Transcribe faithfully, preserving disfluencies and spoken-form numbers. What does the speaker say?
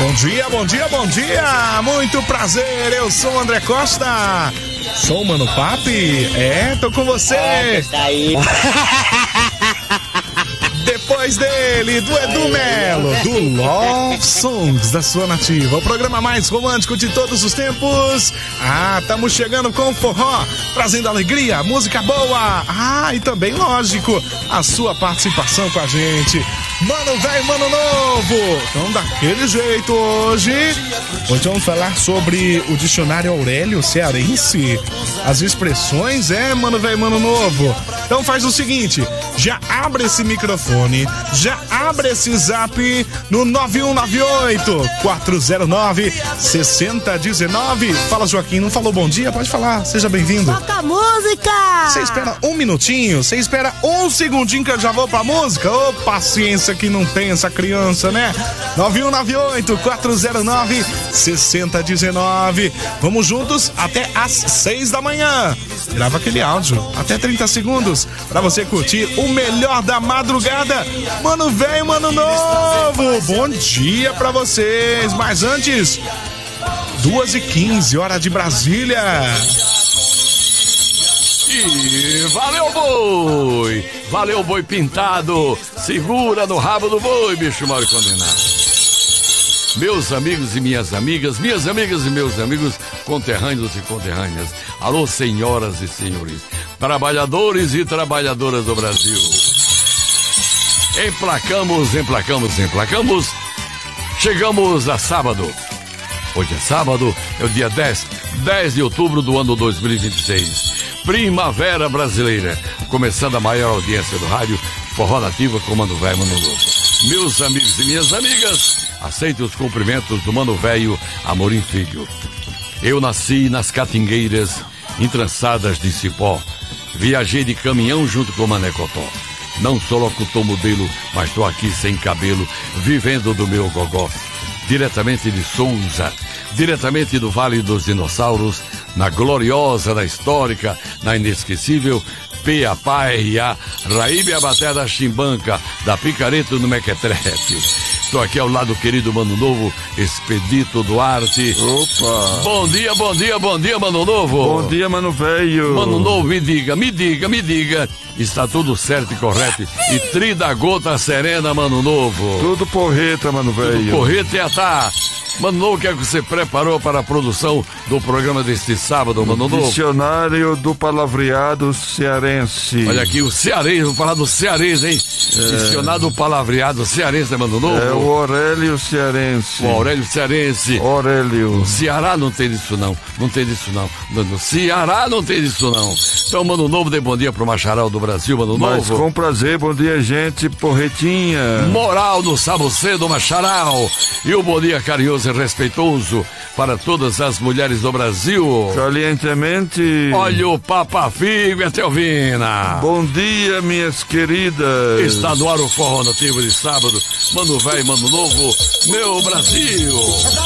Bom dia, bom dia, bom dia! Muito prazer, eu sou o André Costa. Sou o Mano Papi. É, tô com você. É, tá aí. Depois dele, do Edu Melo, do Love Songs da sua nativa, o programa mais romântico de todos os tempos. Ah, estamos chegando com o forró, trazendo alegria, música boa. Ah, e também, lógico, a sua participação com a gente. Mano velho, mano novo. Então, daquele jeito hoje. Hoje vamos falar sobre o dicionário Aurélio Cearense. As expressões, é, mano velho, mano novo. Então faz o seguinte, já abre esse microfone, já abre esse zap no nove um nove oito, quatro zero nove, seis zero um nove. Fala, Joaquim, não falou bom dia? Pode falar, seja bem-vindo. Toca a música! Você espera um minutinho, você espera um segundinho que eu já vou pra música? Ô, oh, paciência que não tem essa criança, né? nove um nove oito, quatro zero nove, seis zero um nove. Vamos juntos até às seis da manhã. Grava aquele áudio, até trinta segundos, pra você curtir o melhor da madrugada. Mano velho, mano novo, bom dia pra vocês. Mas antes, duas e quinze, hora de Brasília. E valeu, boi! Valeu, boi pintado! Segura no rabo do boi, bicho mal condenado. Meus amigos e minhas amigas, minhas amigas e meus amigos, conterrâneos e conterrâneas. Alô, senhoras e senhores, trabalhadores e trabalhadoras do Brasil. Emplacamos, emplacamos, emplacamos. Chegamos a sábado. Hoje é sábado, é o dia dez, dez de outubro do ano dois mil e vinte e seis. Primavera brasileira. Começando a maior audiência do rádio Forró Nativa com Mano Velho, Mano Novo. Meus amigos e minhas amigas, aceitem os cumprimentos do Mano Velho Amorim Filho. Eu nasci nas catingueiras entrançadas de cipó. Viajei de caminhão junto com o Mané Cotó. Não sou locutor modelo, mas tô aqui sem cabelo, vivendo do meu gogó. Diretamente de Souza, diretamente do Vale dos Dinossauros, na gloriosa, na histórica, na inesquecível P A P A R A, Raíbe Abaté da Chimbanca, da Picareta no Mequetrefe. Estou aqui ao lado do querido Mano Novo, Expedito Duarte. Opa! Bom dia, bom dia, bom dia, Mano Novo. Bom dia, Mano Velho. Mano Novo, me diga, me diga, me diga. Está tudo certo e correto. E trida gota serena, Mano Novo. Tudo porreta, Mano Velho. Tudo porreta e tá. Mano Novo, o que é que você preparou para a produção do programa deste sábado, Mano Novo? Dicionário do Palavreado Cearense. Olha aqui, o cearense, vou falar do cearense, hein? É. Dicionário do Palavreado Cearense, Mano Novo? É o Aurélio Cearense. O Aurélio Cearense. Aurélio. No Ceará não tem disso não, não tem disso não. No Ceará não tem disso não. Então, Mano Novo, dê bom dia pro Macharal do Brasil, Mano Novo. Mas com prazer, bom dia, gente, porretinha. Moral no sábado cedo, Macharal. E o bom dia carinhoso e respeitoso para todas as mulheres do Brasil. Calientemente. Olha o Papa Figo e a Telvina. Bom dia, minhas queridas. Está no ar o Forró Nativo de sábado. Mano velho, Mano Novo, meu Brasil.